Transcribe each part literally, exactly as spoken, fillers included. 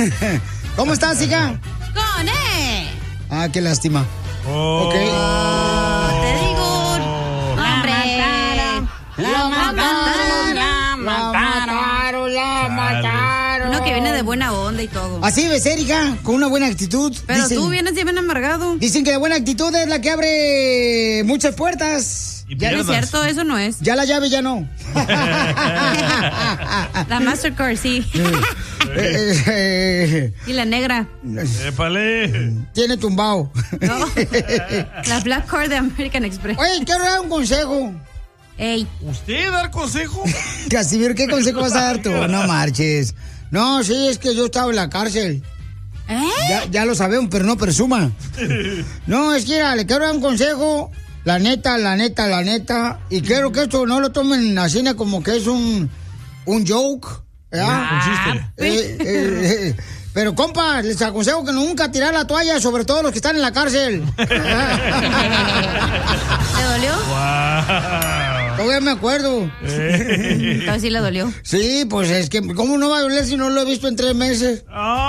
¿Cómo estás, hija? Con E. Ah, qué lástima. Oh. Ok. Oh, te digo, hombre. La mataron, la mataron, la mataron. Uno que viene de buena onda y todo. Así debe ser, hija, con una buena actitud. Pero dicen, tú vienes bien amargado. Dicen que la buena actitud es la que abre muchas puertas. Ya no es cierto, eso no es. Ya la llave ya no. La Mastercard, sí. Y la negra. ¡Épale! Tiene tumbao. No. La Black Card de American Express. Oye, quiero dar un consejo. Ey. ¿Usted dar consejo? Casimiro, ¿qué consejo vas a dar tú? No marches. No, sí, es que yo estaba en la cárcel. ¿Eh? Ya, ya lo sabemos, pero no presuma. No, es que mira, le quiero dar un consejo. La neta, la neta, la neta. Y quiero que esto no lo tomen así como que es un, un joke. ¿Verdad? Un chiste. Eh, eh, eh, pero, compa, les aconsejo que nunca tirar la toalla, sobre todo los que están en la cárcel. ¿Te dolió? Wow. Todavía me acuerdo. Entonces sí le dolió. Sí, pues es que, ¿cómo no va a doler si no lo he visto en tres meses?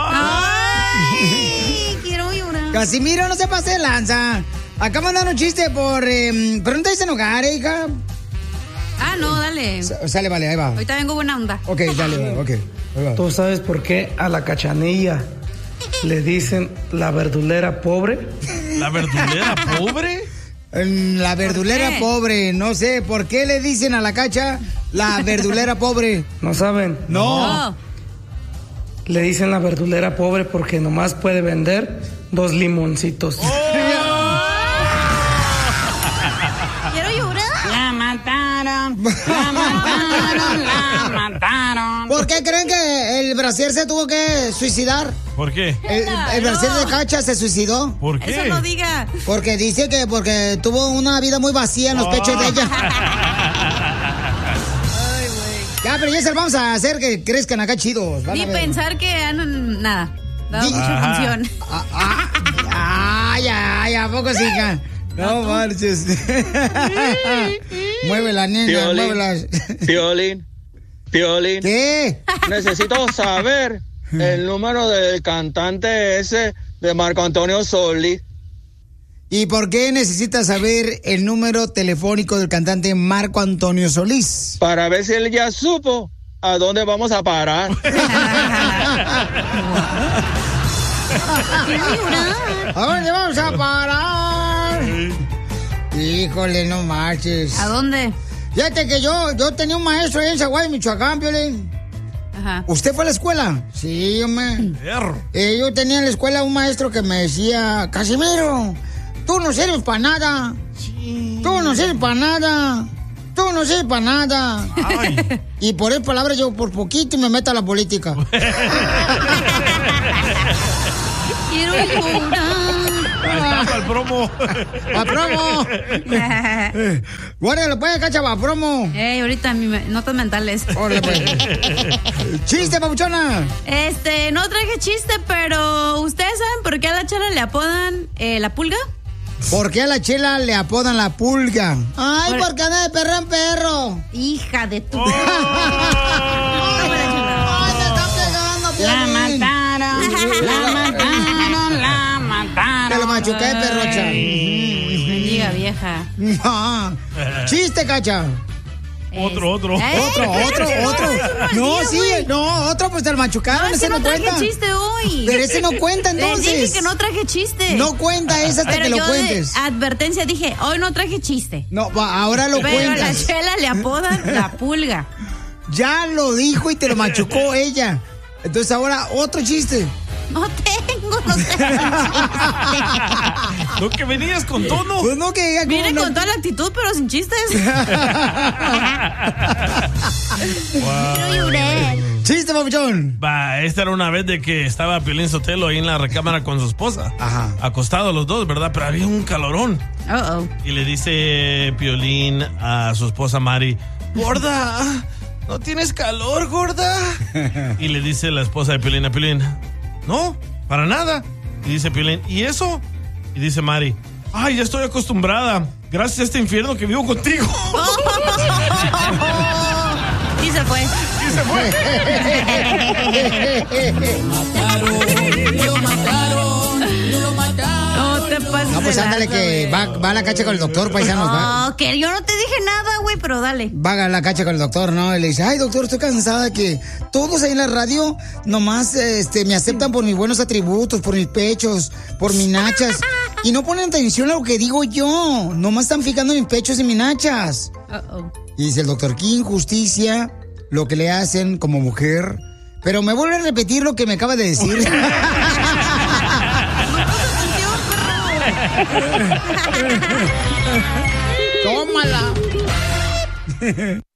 ¡Ay! Quiero llorar. Casimiro, no se pase de lanza. Acá mandaron un chiste por... Eh, pero no te dicen hogar, ¿eh, hija? Ah, no, dale. S- sale, vale, ahí va. Ahorita vengo buena onda. Ok, dale, va, ok. Ahí va. ¿Tú sabes por qué a la Cachanilla le dicen la verdulera pobre? ¿La verdulera pobre? En la verdulera qué? pobre, no sé, ¿por qué le dicen a la Cacha la verdulera pobre? ¿No saben? No. Oh. Le dicen la verdulera pobre porque nomás puede vender dos limoncitos. Quiero llorar. La mataron, la mataron, la mataron. ¿Por qué creen que el brasier se tuvo que suicidar? ¿Por qué? El, el brasier de Cacha se suicidó. ¿Por qué? Eso no diga. Porque dice que porque tuvo una vida muy vacía en los Oh. pechos de ella. Ya, pero ya se lo vamos a hacer que crezcan acá chidos. Van Ni a ver. pensar que han nada. Dado Di- mucha Ajá. función. Ah, ah, ay, ay, ¿a poco sí, hija? No marches. Mueve la nena, Piolín. mueve las... Piolín, Piolín, ¿Qué? necesito saber el número del cantante ese de Marco Antonio Solís. ¿Y por qué necesitas saber el número telefónico del cantante Marco Antonio Solís? Para ver si él ya supo a dónde vamos a parar. ¿A dónde vamos a parar? Híjole, no marches. ¿A dónde? Fíjate que yo, yo tenía un maestro ahí en Zaguay, Michoacán, Piolín. Ajá. ¿Usted fue a la escuela? Sí, hombre. Perro. Eh, yo tenía en la escuela un maestro que me decía, Casimiro, tú no sirves para nada. Tú no sirves para nada. Tú no sirves para nada. Ay. Y por esas palabras yo por poquito me meto a la política. Quiero llorar. Estaba el promo. ¡A promo! Guárdalo, pues, cacha, va, promo. Ey, ahorita mi me- notas mentales. Órale, pues. ¡Chiste, papuchona! Este, no traje chiste, pero ¿ustedes saben por qué a la chela le apodan eh, la pulga? ¿Por qué a la chela le apodan la pulga? Ay, Por- porque anda de perro en perro. Hija de tu... Oh. Ay, te está pegando, La Piolín. mataron, la mataron, la mataron. Te lo machuqué, perrocha. Bendiga, vieja. No. Chiste, cacha. Otro, otro. Eh, Otro, otro, espérate, otro. no, es un mal No, día, sí, güey. no, otro, pues te lo No, machucaron, es ese que no no traje cuenta. chiste hoy. Pero ese no cuenta, Les entonces. dije que no traje chiste. No cuenta ese hasta Pero que lo yo cuentes. de advertencia dije, hoy no traje chiste. No, va, ahora lo Pero a la cuentas. chela le apodan la pulga. Ya lo dijo y te lo machucó ella. Entonces ahora otro chiste. No tengo, no tengo. ¿No que venías con tono? Pues no que diga como Viene no- con toda la actitud, pero sin chistes. Quiero llorar. Chiste, papuchón. Va, esta era una vez de que estaba Piolín Sotelo ahí en la recámara con su esposa. Ajá. Acostados los dos, ¿verdad? Pero había un calorón. Uh oh. Y le dice Piolín a su esposa Mari, gorda, ¿no tienes calor, gorda? Y le dice la esposa de Piolín a Piolín, no, para nada. Y dice Piolín, ¿y eso? Y dice Mari, ay, ya estoy acostumbrada, gracias a este infierno que vivo contigo. Y se fue. Y se fue. mataron, lo mataron, lo mataron. No te pases. No, pues de ándale lanza, que güey. va, va a la cacha con el doctor, paisanos. Va, No, que yo no te dije nada, güey, pero dale. va a la cacha con el doctor, ¿no? Y le dice, ay, doctor, estoy cansada de que todos ahí en la radio nomás este, me aceptan por mis buenos atributos, por mis pechos, por mis nachas. Y no ponen atención a lo que digo yo. Nomás están fijando mis pechos y mis nachas. Uh-oh. Y dice el doctor, qué injusticia lo que le hacen como mujer. Pero me vuelve a repetir lo que me acaba de decir. Tómala.